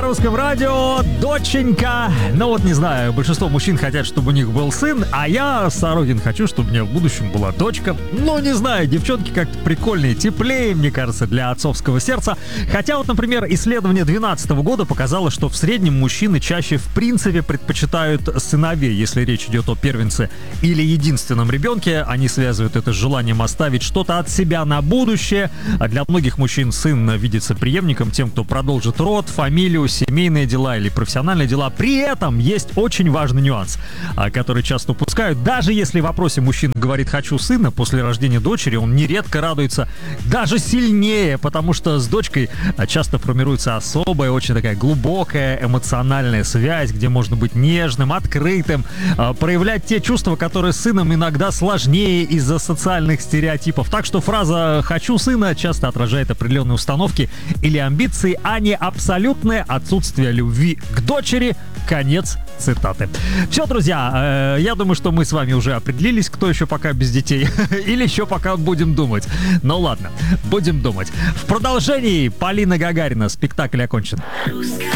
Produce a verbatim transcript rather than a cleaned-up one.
Русском радио. Доченька. Ну вот не знаю, большинство мужчин хотят, чтобы у них был сын, а я, Сорокин, хочу, чтобы у меня в будущем была дочка. Ну не знаю, девчонки как-то прикольные, теплее, мне кажется, для отцовского сердца. Хотя вот, например, исследование две тысячи двенадцатого года показало, что в среднем мужчины чаще в принципе предпочитают сыновей, если речь идет о первенце или единственном ребенке. Они связывают это с желанием оставить что-то от себя на будущее. А для многих мужчин сын видится преемником, тем, кто продолжит род, фамилию, семейные дела или профессиональные дела. При этом есть очень важный нюанс, который часто упускают. Даже если в вопросе мужчина говорит «хочу сына», после рождения дочери он нередко радуется даже сильнее, потому что с дочкой часто формируется особая, очень такая глубокая эмоциональная связь, где можно быть нежным, открытым, проявлять те чувства, которые с сыном иногда сложнее из-за социальных стереотипов. Так что фраза «хочу сына» часто отражает определенные установки или амбиции, а не абсолютное отсутствие любви к дочери. Конец цитаты. Все, друзья, э, я думаю, что мы с вами уже определились, кто еще пока без детей, или еще пока будем думать. Ну ладно, будем думать. В продолжении Полина Гагарина. Спектакль окончен.